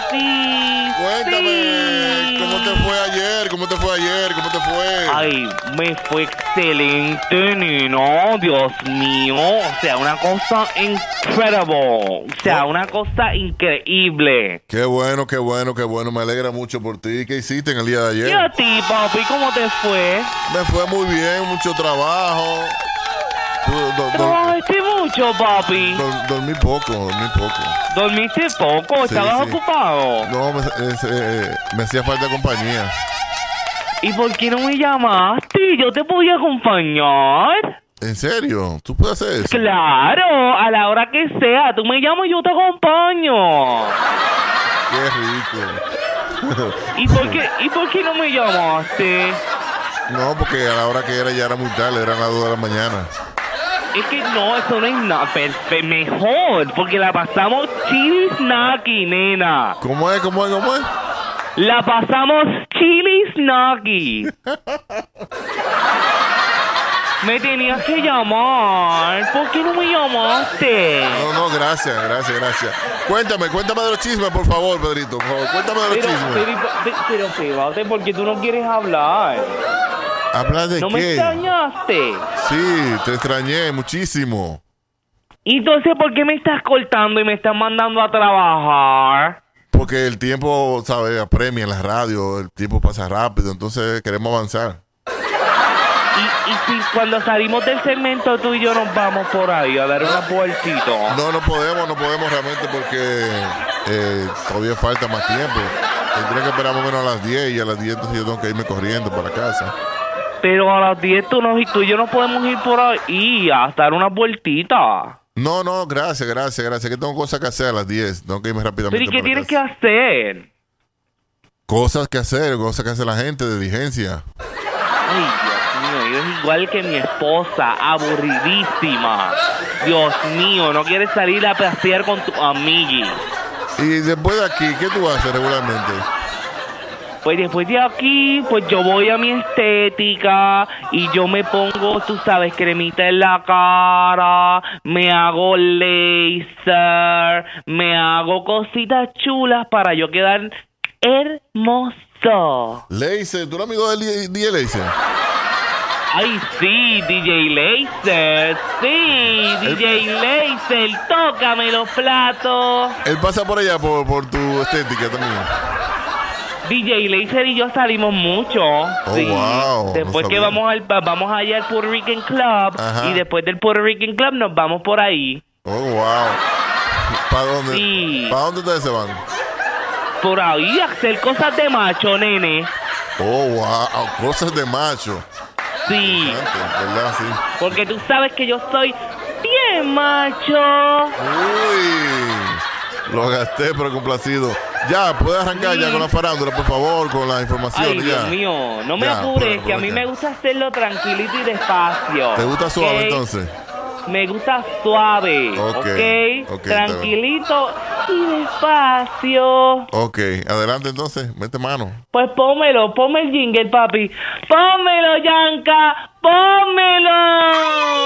sí. Cuéntame, sí. ¿cómo te fue ayer? ¿Cómo te fue ayer? ¿Cómo te fue? Ay, me fue excelente, neno. Dios mío. O sea, una cosa incredible. O sea, una cosa increíble. Qué bueno, qué bueno, qué bueno. Me alegra mucho por ti. ¿Qué hiciste en el día de ayer? ¿Y a ti, papi? ¿Cómo te fue? Me fue muy bien, mucho trabajo. ¿Trabajaste mucho, papi? Dormí poco. ¿Dormiste poco? Sí, ¿Estabas sí. ocupado? No, me hacía falta compañía. ¿Y por qué no me llamaste? ¿Yo te podía acompañar? ¿En serio? ¿Tú puedes hacer eso? Claro, a la hora que sea. Tú me llamas y yo te acompaño. Qué rico. ¿Y por qué no me llamaste? No, porque a la hora que era ya era muy tarde, eran las 2 de la mañana. Es que no, eso no es nada. Mejor, porque la pasamos chili snacky, nena. ¿Cómo es? La pasamos chili snacky. Me tenías que llamar. ¿Por qué no me llamaste? No, gracias. Cuéntame de los chismes, por favor, Pedrito. Por favor, cuéntame de los chismes. Pero espérate, ¿por qué tú no quieres hablar? ¿Hablar de ¿No qué? me extrañaste? Sí, te extrañé muchísimo. ¿Y entonces por qué me estás cortando y me estás mandando a trabajar? Porque el tiempo, ¿sabes? Apremia en la radio, el tiempo pasa rápido, entonces queremos avanzar. Y si cuando salimos del segmento tú y yo nos vamos por ahí a dar una vueltita. No podemos realmente porque todavía falta más tiempo. Tendría que esperar más o menos a las 10 y a las 10 entonces yo tengo que irme corriendo para casa. Pero a las 10 tú y yo no podemos ir por ahí a dar una vueltita. No, gracias. Que tengo cosas que hacer a las 10. Tengo que irme rápidamente. ¿Pero y qué para tienes casa. que hacer? Cosas que hace la gente de diligencia. Ay, Dios mío, es igual que mi esposa, aburridísima. Dios mío, no quieres salir a pasear con tu amigui. Y después de aquí, ¿qué tú haces regularmente? Pues después de aquí, pues yo voy a mi estética y yo me pongo, tú sabes, cremita en la cara, me hago laser, me hago cositas chulas para yo quedar hermoso. Laser, ¿tú eres amigo de DJ Laser? Ay, sí, DJ Laser, sí, DJ Laser, tócame los platos. Él pasa por allá por tu estética también. DJ Laser y yo salimos mucho. Sí. Wow. Después No que sabía. vamos allá al Puerto Rican Club. Ajá. Y después del Puerto Rican Club nos vamos por ahí. Oh, wow. ¿Para dónde? Sí. ¿Para dónde ustedes se van? Por ahí a hacer cosas de macho, nene. Oh, wow. Cosas de macho. Sí. ¿Verdad? Sí. Porque tú sabes que yo soy bien macho. Uy. Lo gasté, pero complacido. Ya, puedes arrancar Sí. ya con la farándula, por favor, con la información. Ay, ya. Dios mío, no me Ya, apures, por que a mí acá. me gusta hacerlo tranquilito y despacio. ¿Te gusta suave ¿ok? entonces? Me gusta suave, ¿ok? Tranquilito y despacio. Ok, adelante entonces, mete mano. Pues ponme el jingle, papi. Pónmelo, Yanka, pónmelo.